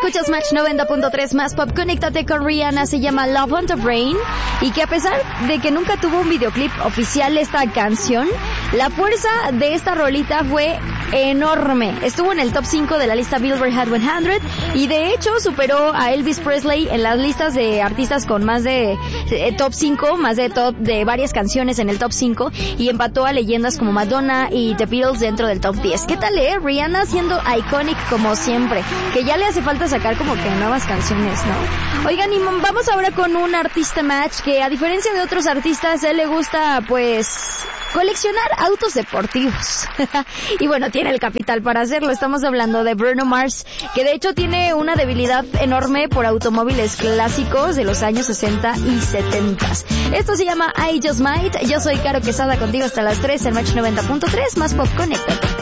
escuchas Match 90.3 más pop. Conéctate con Rihanna, se llama Love on the Brain, y que a pesar de que nunca tuvo un videoclip oficial esta canción, la fuerza de esta rolita fue enorme. Estuvo en el top 5 de la lista Billboard Hot 100 y de hecho superó a Elvis Presley en las listas de artistas con más de top 5, más de varias canciones en el top 5, y empató a leyendas como Madonna y The Beatles dentro del top 10. ¿Qué tal, Rihanna siendo iconic como siempre, que ya le hace falta sacar como que nuevas canciones, ¿no? Oigan, y vamos ahora con un artista match que, a diferencia de otros artistas, a él le gusta pues coleccionar autos deportivos. Y bueno, tiene el capital para hacerlo. Estamos hablando de Bruno Mars, que de hecho tiene una debilidad enorme por automóviles clásicos de los años 60 y 70. Esto se llama I Just Might. Yo soy Caro Quesada, contigo hasta las 3 en Match 90.3 más pop. Conéctate.